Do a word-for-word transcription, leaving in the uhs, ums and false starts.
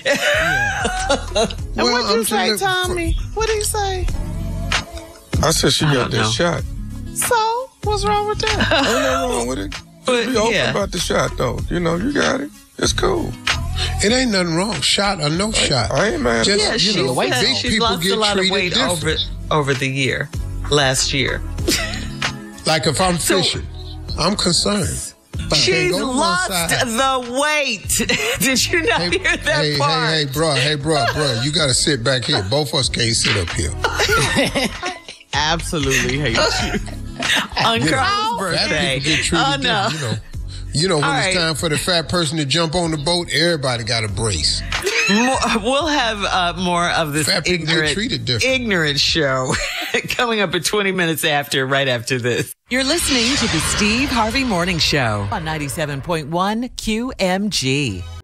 And Well, what'd you I'm say, just- Tommy? What'd he say? I said she I got don't that know. shot. So, what's wrong with that? Ain't nothing wrong with it. Just But, be open yeah. about the shot, though. You know, you got it. It's cool. It ain't nothing wrong, shot or no shot. I ain't mad. Just, Yeah, you she know, said big she's people lost get a lot of treated weight over different. over the year, last year. Like if I'm So- fishing, I'm concerned. But I can't She's go to one lost side. the weight. Did you not Hey, hear that hey, part? hey, hey, bro, hey, bro, bro, you got to sit back here. Both of us can't sit up here. Absolutely hate you. On You know, Carla's fat birthday. people get treated Oh, no. different, you know. You know, when All it's right. time for the fat person to jump on the boat, everybody got a brace. More, we'll have uh, more of this Fat people get ignorant, treated different. ignorant show coming up at twenty minutes after, right after this. You're listening to the Steve Harvey Morning Show on ninety-seven point one Q M G.